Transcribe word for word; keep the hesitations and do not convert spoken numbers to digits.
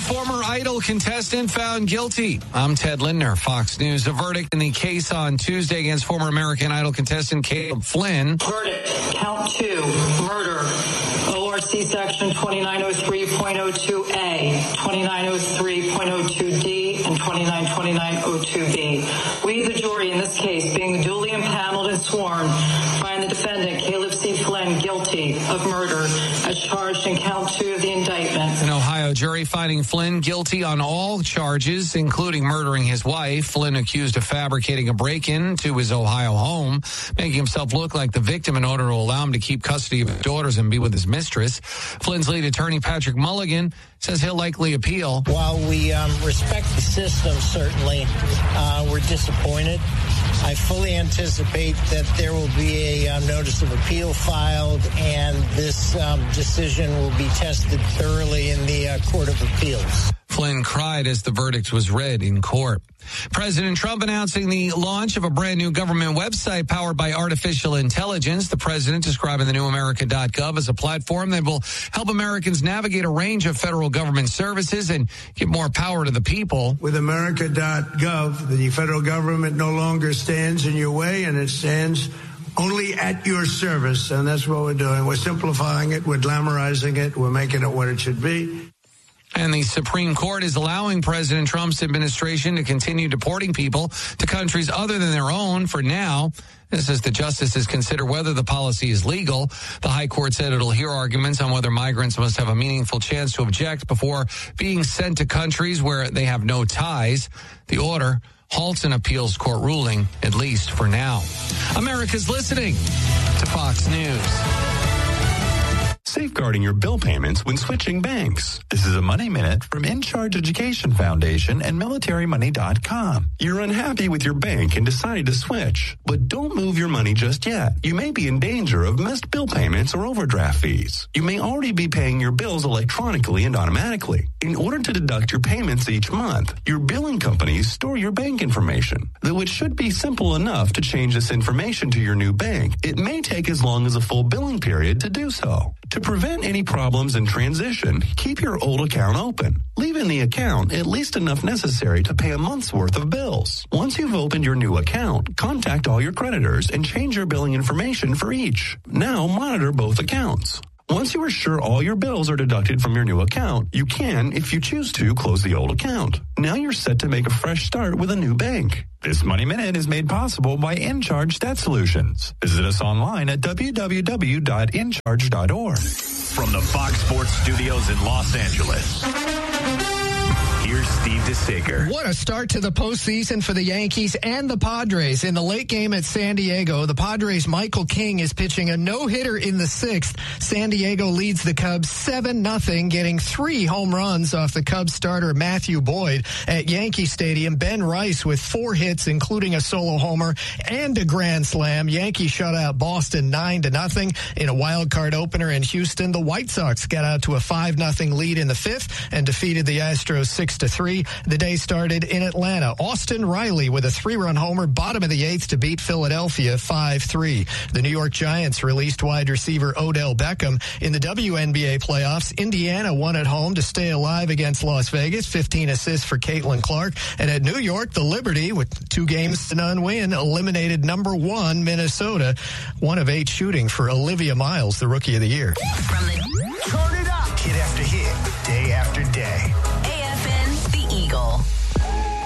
former Idol contestant found guilty. I'm Ted Lindner, Fox News. A verdict in the case on Tuesday against former American Idol contestant Caleb Flynn. Verdict, count two, murder. O R C section twenty-nine oh three point oh two A, twenty-nine oh three point oh two D, and twenty-nine twenty-nine oh two B. We, the jury in this case, being duly impaneled and sworn, find the defendant, Caleb C. Flynn, guilty of murder as charged in count two of the indictment. An Ohio jury finding Flynn guilty on all charges, including murdering his wife. Flynn accused of fabricating a break-in to his Ohio home, making himself look like the victim in order to allow him to keep custody of his daughters and be with his mistress. Flynn's lead attorney, Patrick Mulligan, says he'll likely appeal. While we um, respect the system, certainly, uh, we're disappointed. I fully anticipate that there will be a uh, notice of appeal filed, and this um, decision will be tested thoroughly in the uh, Court of Appeals. Flynn cried as the verdict was read in court. President Trump announcing the launch of a brand new government website powered by artificial intelligence. The president describing the new America dot gov as a platform that will help Americans navigate a range of federal government services and give more power to the people. With America dot gov, the federal government no longer stands in your way, and it stands only at your service. And that's what we're doing. We're simplifying it. We're glamorizing it. We're making it what it should be. And the Supreme Court is allowing President Trump's administration to continue deporting people to countries other than their own for now. This as the justices consider whether the policy is legal. The High Court said it'll hear arguments on whether migrants must have a meaningful chance to object before being sent to countries where they have no ties. The order halts an appeals court ruling, at least for now. America's listening to Fox News. Safeguarding your bill payments when switching banks. This is a Money Minute from In Charge Education Foundation and military money dot com. You're unhappy with your bank and decided to switch, but don't move your money just yet. You may be in danger of missed bill payments or overdraft fees. You may already be paying your bills electronically and automatically. In order to deduct your payments each month, your billing companies store your bank information. Though it should be simple enough to change this information to your new bank, it may take as long as a full billing period to do so. To prevent any problems in transition, keep your old account open. Leave in the account at least enough necessary to pay a month's worth of bills. Once you've opened your new account, contact all your creditors and change your billing information for each. Now monitor both accounts. Once you are sure all your bills are deducted from your new account, you can, if you choose to, close the old account. Now you're set to make a fresh start with a new bank. This Money Minute is made possible by InCharge Debt Solutions. Visit us online at w w w dot in charge dot org. From the Fox Sports Studios in Los Angeles, here's Steve DeSager. What a start to the postseason for the Yankees and the Padres. In the late game at San Diego, the Padres' Michael King is pitching a no-hitter in the sixth. San Diego leads the Cubs seven nothing, getting three home runs off the Cubs starter Matthew Boyd. At Yankee Stadium, Ben Rice with four hits, including a solo homer and a grand slam. Yankees shut out Boston nine to nothing in a wild card opener in Houston. The White Sox got out to a five nothing lead in the fifth and defeated the Astros six to three. The day started in Atlanta. Austin Riley with a three-run homer, bottom of the eighth to beat Philadelphia five three. The New York Giants released wide receiver Odell Beckham. In the W N B A playoffs, Indiana won at home to stay alive against Las Vegas, fifteen assists for Caitlin Clark. And at New York, the Liberty, with two games to none win, eliminated number one Minnesota. One of eight shooting for Olivia Miles, the Rookie of the Year. From the